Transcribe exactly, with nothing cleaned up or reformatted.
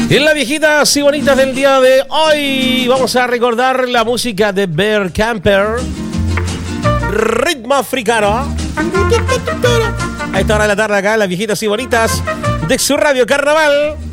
En la viejita y bonitas del día de hoy vamos a recordar la música de Bear Camper, ritmo africano. A esta hora de la tarde acá en las viejitas y bonitas de su radio Carnaval.